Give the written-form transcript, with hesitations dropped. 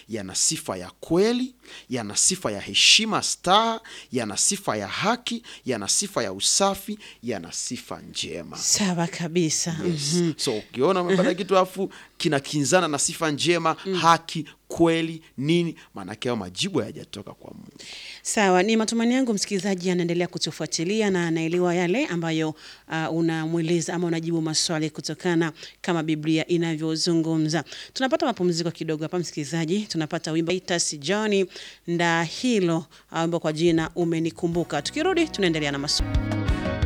yana sifa ya kweli, yana sifa ya heshima, staha, yana sifa ya haki, yana sifa ya usafi, yana sifa njema. Sawa kabisa. Yes. So ukiona umepata kitu afu kinakinzana na sifa njema, haki, kweli, nini, maana yake majibu hayajatoka kwa Mungu. Sawa, ni matumaini yangu msikilizaji anaendelea kutufuatilia na anaelewa yale ambayo unamueleza ama unajibu maswali kutokana kama Biblia inavyozungumza. Tunapata mapumziko kidogo hapa msikilizaji, tunapata wimbo Titus John Ndahiro ambao kwa jina Umenikumbuka. Tukirudi tunaendelea na maswali.